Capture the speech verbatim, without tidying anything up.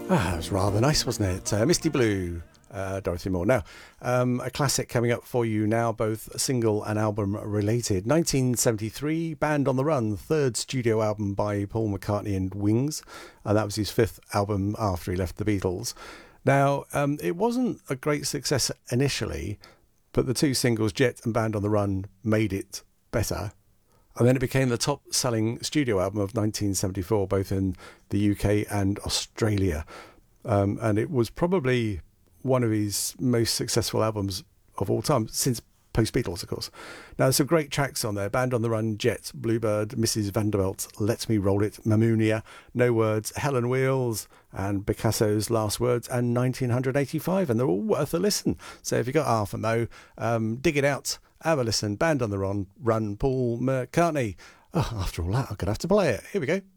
Ah, that was rather nice, wasn't it? Uh, Misty Blue, uh, Dorothy Moore. Now, um, a classic coming up for you now, both single and album related. nineteen seventy-three, Band on the Run, third studio album by Paul McCartney and Wings. And that was his fifth album after he left the Beatles. Now, um, it wasn't a great success initially, but the two singles, Jet and Band on the Run, made it better. And then it became the top-selling studio album of nineteen seventy-four, both in the U K and Australia. Um, and it was probably one of his most successful albums of all time, since post-Beatles, of course. Now, there's some great tracks on there. Band on the Run, Jet, Bluebird, Missus Vanderbilt, Let Me Roll It, Mamounia, No Words, Hell on Wheels, and Picasso's Last Words, and nineteen eighty-five. And they're all worth a listen. So if you've got half a mo, um, dig it out. Have a listen. Band on the Run, Run, Paul McCartney. Oh, after all that, I'm going to have to play it. Here we go.